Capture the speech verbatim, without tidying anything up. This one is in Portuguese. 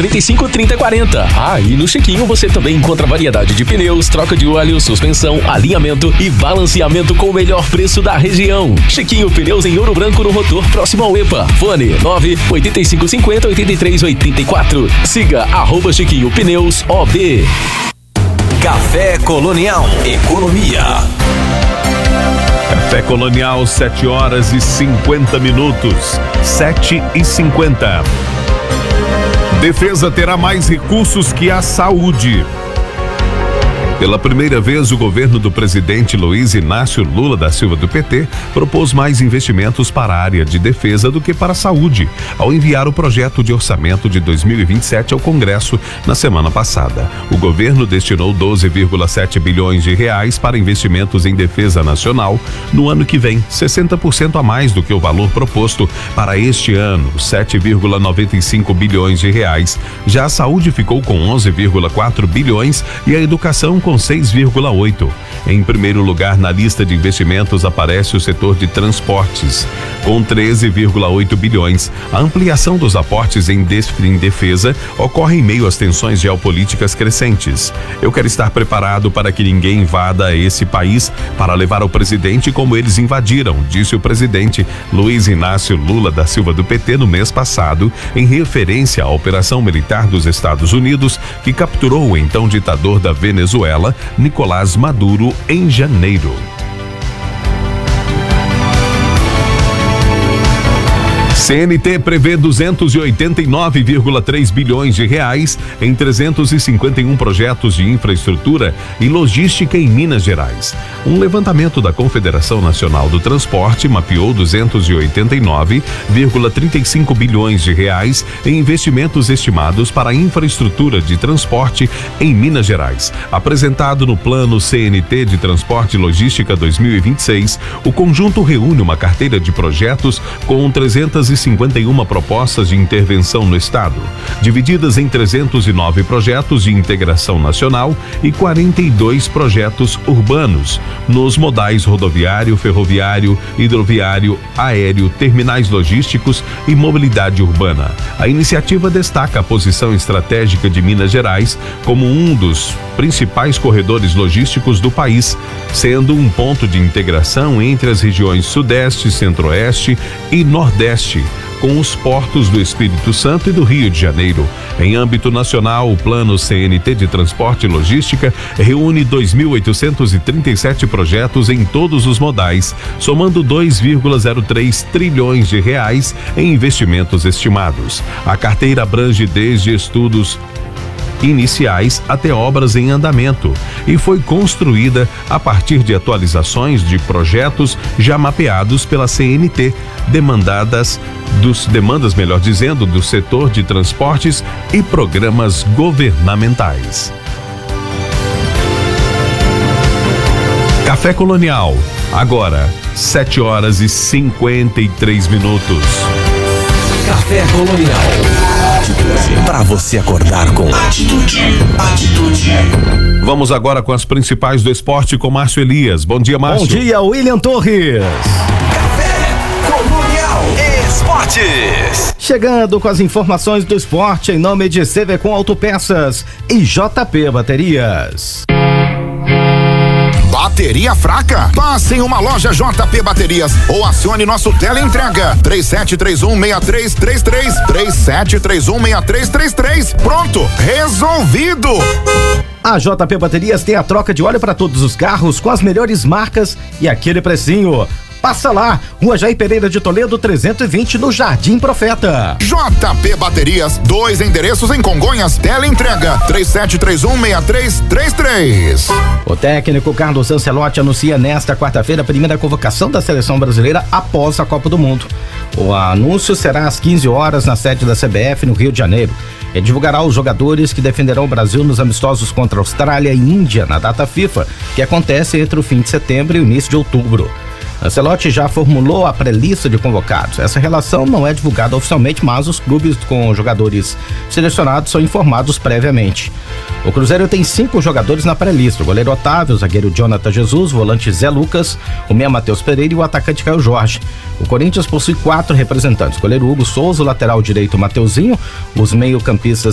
trinta e cinco, trinta, quarenta. Ah, e no Chiquinho você também encontra variedade de pneus, troca de óleo, suspensão, alinhamento e balanceamento com o melhor preço da região. Chiquinho Pneus em Ouro Branco no Rotor, próximo ao EPA. Fone nove oito cinco cinco zero, oito três oito quatro. Siga arroba Chiquinho Pneus O B. Café Colonial Economia. Café Colonial, sete horas e cinquenta minutos. sete e cinquenta. Defesa terá mais recursos que a saúde. Pela primeira vez, o governo do presidente Luiz Inácio Lula da Silva do P T propôs mais investimentos para a área de defesa do que para a saúde, ao enviar o projeto de orçamento de dois mil e vinte e sete ao Congresso na semana passada. O governo destinou doze vírgula sete bilhões de reais para investimentos em defesa nacional no ano que vem, sessenta por cento a mais do que o valor proposto para este ano, sete vírgula noventa e cinco bilhões de reais. Já a saúde ficou com onze vírgula quatro bilhões e a educação com seis vírgula oito. Em primeiro lugar na lista de investimentos aparece o setor de transportes, com treze vírgula oito bilhões. A ampliação dos aportes em, em defesa ocorre em meio às tensões geopolíticas crescentes. Eu quero estar preparado para que ninguém invada esse país para levar o presidente como eles invadiram, disse o presidente Luiz Inácio Lula da Silva do P T no mês passado, em referência à operação militar dos Estados Unidos que capturou o então ditador da Venezuela, Nicolás Maduro, em janeiro. C N T prevê duzentos e oitenta e nove vírgula três bilhões de reais em trezentos e cinquenta e um projetos de infraestrutura e logística em Minas Gerais. Um levantamento da Confederação Nacional do Transporte mapeou duzentos e oitenta e nove vírgula trinta e cinco bilhões de reais em investimentos estimados para a infraestrutura de transporte em Minas Gerais. Apresentado no Plano C N T de Transporte e Logística dois mil e vinte e seis, o conjunto reúne uma carteira de projetos com trezentas e cinquenta e uma propostas de intervenção no estado, divididas em trezentos e nove projetos de integração nacional e quarenta e dois projetos urbanos, nos modais rodoviário, ferroviário, hidroviário, aéreo, terminais logísticos e mobilidade urbana. A iniciativa destaca a posição estratégica de Minas Gerais como um dos principais corredores logísticos do país, sendo um ponto de integração entre as regiões Sudeste, Centro-Oeste e Nordeste, com os portos do Espírito Santo e do Rio de Janeiro. Em âmbito nacional, o Plano C N T de Transporte e Logística reúne dois mil oitocentos e trinta e sete projetos em todos os modais, somando dois vírgula zero três trilhões de reais em investimentos estimados. A carteira abrange desde estudos iniciais até obras em andamento e foi construída a partir de atualizações de projetos já mapeados pela C N T, demandadas dos demandas, melhor dizendo, do setor de transportes e programas governamentais. Café Colonial, agora sete horas e cinquenta e três minutos. Café Colonial. Para você acordar com atitude. Atitude. Vamos agora com as principais do esporte com Márcio Elias. Bom dia, Márcio. Bom dia, William Torres. Café Colonial Esportes. Chegando com as informações do esporte em nome de C V Com Autopeças e J P Baterias. Bateria fraca? Passe em uma loja J P Baterias ou acione nosso teleentrega três sete três um, seis três três três, três sete três um, seis três três três. Pronto, resolvido! A J P Baterias tem a troca de óleo para todos os carros com as melhores marcas e aquele precinho. Passa lá, Rua Jair Pereira de Toledo, trezentos e vinte, no Jardim Profeta. J P Baterias, dois endereços em Congonhas, teleentrega três sete três um, seis três três três. O técnico Carlos Ancelotti anuncia nesta quarta-feira a primeira convocação da seleção brasileira após a Copa do Mundo. O anúncio será às quinze horas na sede da C B F no Rio de Janeiro. Ele divulgará os jogadores que defenderão o Brasil nos amistosos contra Austrália e Índia na data FIFA, que acontece entre o fim de setembro e o início de outubro. Ancelotti já formulou a pré-lista de convocados. Essa relação não é divulgada oficialmente, mas os clubes com jogadores selecionados são informados previamente. O Cruzeiro tem cinco jogadores na pré-lista: o goleiro Otávio, o zagueiro Jonathan Jesus, o volante Zé Lucas, o meia Matheus Pereira e o atacante Caio Jorge. O Corinthians possui quatro representantes: o goleiro Hugo Souza, o lateral direito Mateuzinho, os meio-campistas